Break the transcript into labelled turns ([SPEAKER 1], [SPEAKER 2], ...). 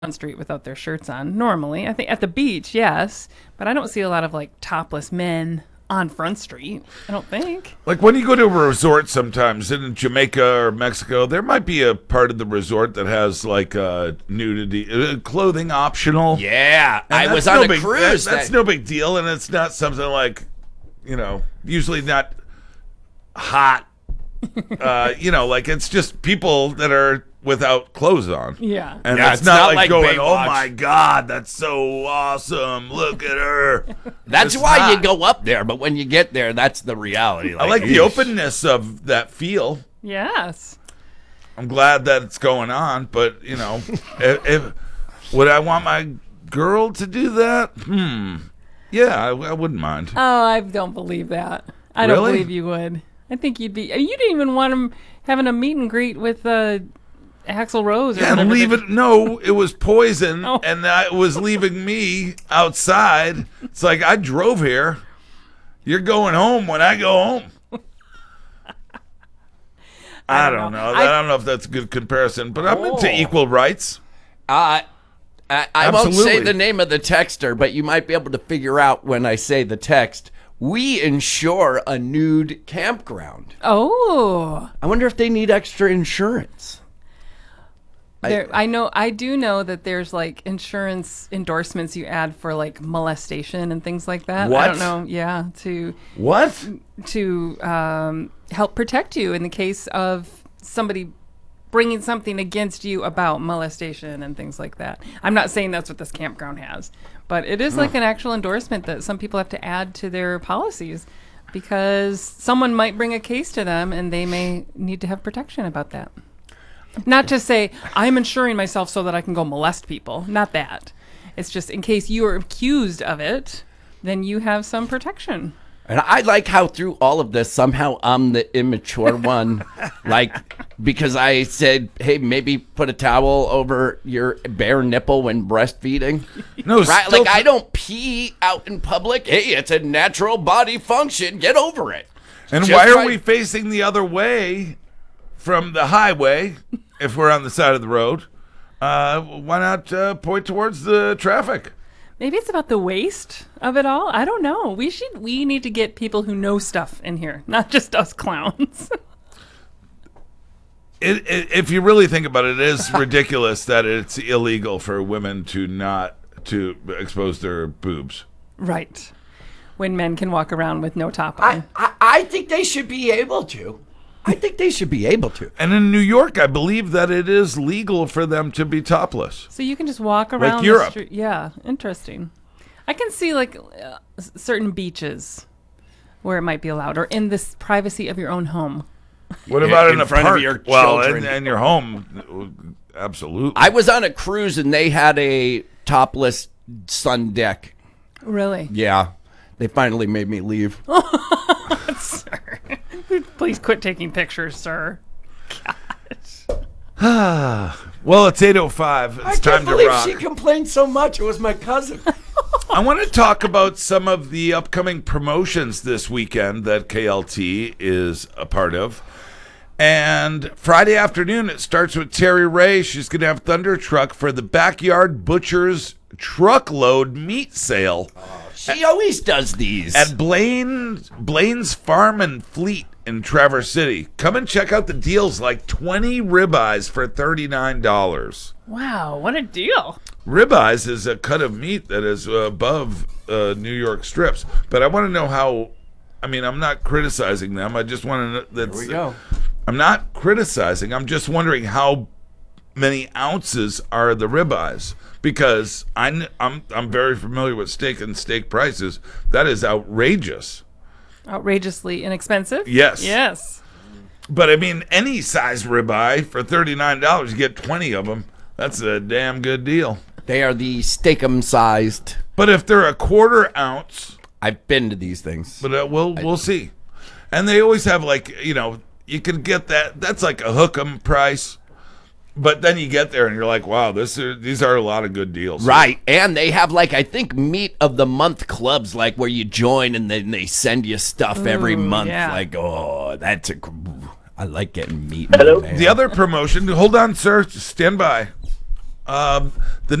[SPEAKER 1] on street without their shirts on normally. I think at the beach, yes, but I don't see a lot of like topless men on Front Street. I don't think.
[SPEAKER 2] Like when you go to a resort sometimes in Jamaica or Mexico, there might be a part of the resort that has like nudity, clothing optional.
[SPEAKER 3] Yeah,
[SPEAKER 2] And
[SPEAKER 3] I was
[SPEAKER 2] that's
[SPEAKER 3] on
[SPEAKER 2] no
[SPEAKER 3] a
[SPEAKER 2] big-
[SPEAKER 3] cruise.
[SPEAKER 2] That's no big deal, and it's not something like, usually not hot. Like it's just people that are without clothes on.
[SPEAKER 1] Yeah.
[SPEAKER 2] And
[SPEAKER 3] Yeah,
[SPEAKER 2] it's
[SPEAKER 3] it's
[SPEAKER 2] not
[SPEAKER 3] not
[SPEAKER 2] like
[SPEAKER 3] like
[SPEAKER 2] going, oh
[SPEAKER 3] Baywatch.
[SPEAKER 2] my God, that's so awesome. Look at her.
[SPEAKER 3] That's
[SPEAKER 2] It's
[SPEAKER 3] why
[SPEAKER 2] not.
[SPEAKER 3] you go up there, but when you get there, that's the reality.
[SPEAKER 2] I like the
[SPEAKER 3] eesh.
[SPEAKER 2] openness of that feel.
[SPEAKER 1] Yes.
[SPEAKER 2] I'm glad that it's going on, but if would I want my girl to do that? Yeah, I wouldn't mind.
[SPEAKER 1] Oh, I don't believe that. I don't
[SPEAKER 2] Really?
[SPEAKER 1] believe you would. I think you'd be. You didn't even want him having a meet and greet with Axl Rose. Or
[SPEAKER 2] And
[SPEAKER 1] whatever
[SPEAKER 2] leave
[SPEAKER 1] the-
[SPEAKER 2] it. No, it was poison,
[SPEAKER 1] Oh.
[SPEAKER 2] and that was leaving me outside. It's like I drove here. You're going home when I go home. I don't know. I don't know if that's a good comparison, but I'm into equal rights.
[SPEAKER 3] I won't say
[SPEAKER 2] Absolutely.
[SPEAKER 3] the name of the texter, but you might be able to figure out when I say the text. We insure a nude campground.
[SPEAKER 1] Oh.
[SPEAKER 3] I wonder if they need extra insurance.
[SPEAKER 1] I do know that there's like insurance endorsements you add for like molestation and things like that. I
[SPEAKER 3] What?
[SPEAKER 1] don't know. Yeah,
[SPEAKER 2] What?
[SPEAKER 1] to help protect you in the case of somebody bringing something against you about molestation and things like that. I'm not saying that's what this campground has, but it is like an actual endorsement that some people have to add to their policies because someone might bring a case to them and they may need to have protection about that. Not to say I'm insuring myself so that I can go molest people. Not that. It's just in case you are accused of it, then you have some protection.
[SPEAKER 3] And I like how through all of this, somehow I'm the immature one. Because I said, hey, maybe put a towel over your bare nipple when breastfeeding.
[SPEAKER 2] No,
[SPEAKER 3] Right?
[SPEAKER 2] still-
[SPEAKER 3] Like, I don't pee out in public. Hey, it's a natural body function. Get over it.
[SPEAKER 2] And
[SPEAKER 3] Just
[SPEAKER 2] why are
[SPEAKER 3] try-
[SPEAKER 2] we facing the other way from the highway if we're on the side of the road? Why not point towards the traffic?
[SPEAKER 1] Maybe it's about the waste of it all. I don't know. We need to get people who know stuff in here, not just us clowns.
[SPEAKER 2] If you really think about it, it is ridiculous that it's illegal for women to expose their boobs.
[SPEAKER 1] Right. When men can walk around with no top on.
[SPEAKER 3] I think they should be able to. I think they should be able to.
[SPEAKER 2] And in New York, I believe that it is legal for them to be topless.
[SPEAKER 1] So you can just walk around the
[SPEAKER 2] Europe.
[SPEAKER 1] street. Yeah, interesting. I can see like certain beaches where it might be allowed, or in this privacy of your own home.
[SPEAKER 2] What about
[SPEAKER 3] In
[SPEAKER 2] in a
[SPEAKER 3] front of
[SPEAKER 2] park?
[SPEAKER 3] your
[SPEAKER 2] well,
[SPEAKER 3] children.
[SPEAKER 2] and your home, absolutely.
[SPEAKER 3] I was on a cruise and they had a topless sun deck.
[SPEAKER 1] Really?
[SPEAKER 3] Yeah. They finally made me leave.
[SPEAKER 1] Sir. Please quit taking pictures, sir.
[SPEAKER 2] Well, it's 8:05. It's time to rock.
[SPEAKER 3] she complained so much. It was my cousin.
[SPEAKER 2] I want to talk about some of the upcoming promotions this weekend that KLT is a part of. And Friday afternoon, it starts with Terry Ray. She's going to have Thunder Truck for the Backyard Butcher's Truckload Meat Sale
[SPEAKER 3] She always does these.
[SPEAKER 2] at Blaine's Farm and Fleet in Traverse City. Come and check out the deals, like 20 ribeyes for $39.
[SPEAKER 1] Wow, what a deal.
[SPEAKER 2] Ribeyes is a cut of meat that is above New York strips. But I want to know how. I mean, I'm not criticizing them. I just want to know. That's,
[SPEAKER 3] Here we go.
[SPEAKER 2] I'm not criticizing. I'm just wondering how many ounces are the ribeyes, because I'm very familiar with steak and steak prices. That is outrageous.
[SPEAKER 1] Outrageously inexpensive?
[SPEAKER 2] Yes.
[SPEAKER 1] Yes.
[SPEAKER 2] But I mean, any size ribeye for $39, you get 20 of them. That's a damn good deal.
[SPEAKER 3] They are the steakum sized.
[SPEAKER 2] But if they're a quarter ounce,
[SPEAKER 3] I've been to these things.
[SPEAKER 2] but we'll see. And they always have you can get that. That's like a hook 'em price. But then you get there and you're like, wow, these are a lot of good deals.
[SPEAKER 3] Right. And they have I think meat of the month clubs, where you join and then they send you stuff every month.
[SPEAKER 1] yeah.
[SPEAKER 3] I like getting meat.
[SPEAKER 4] Hello?
[SPEAKER 3] Man.
[SPEAKER 2] The other promotion, hold on, sir, stand by. The